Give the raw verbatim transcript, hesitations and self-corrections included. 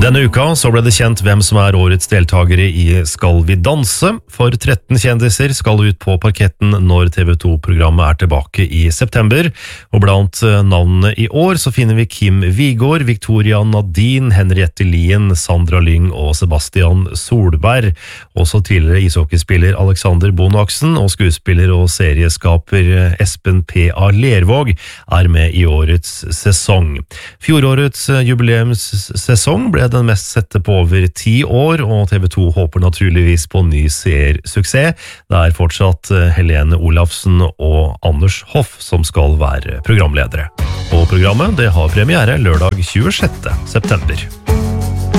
Denne uka så ble det kjent hvem som er årets deltagere i Skal vi danse, for tretten kjendiser skal ut på parketten når T V to-programmet er tilbake i september, og blant navnene i år så finner vi Kim Vigård, Victoria Nadine, Henriette Lien, Sandra Lyng og Sebastian Solberg. Også tidligere ishockeyspiller Alexander Bonaksen og skuespiller og serieskaper Espen P. A. Lervåg er med i årets sesong. Fjorårets jubileumssesong ble den mest sette på over ti år, og T V to håper naturligvis på ny seersuksess. Det er fortsatt Helene Olafsen og Anders Hoff som skal være programledere. Og programmet det har premiere lørdag tjuesjette september.